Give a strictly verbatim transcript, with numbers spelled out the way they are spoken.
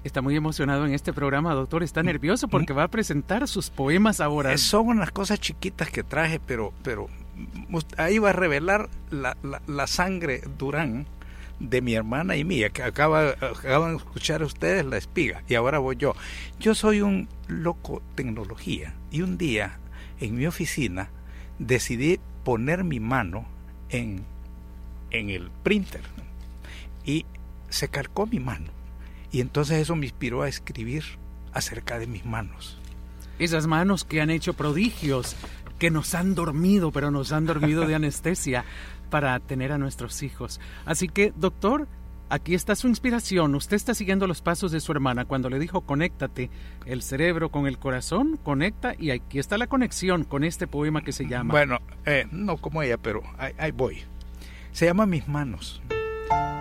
Está muy emocionado en este programa, doctor. Está nervioso porque va a presentar sus poemas ahora. Son unas cosas chiquitas que traje, pero, pero ahí va a revelar la, la, la sangre Durán de mi hermana y mía, que acaba, acaban de escuchar ustedes La Espiga, y ahora voy yo. Yo soy un loco tecnología, y un día en mi oficina decidí poner mi mano en, en el printer, y se calcó mi mano, y entonces eso me inspiró a escribir acerca de mis manos. Esas manos que han hecho prodigios, que nos han dormido, pero nos han dormido de anestesia para tener a nuestros hijos. Así que, doctor, aquí está su inspiración. Usted está siguiendo los pasos de su hermana cuando le dijo conéctate el cerebro con el corazón, conecta, y aquí está la conexión con este poema que se llama... Bueno, eh, no como ella, pero ahí, ahí voy. Se llama Mis manos.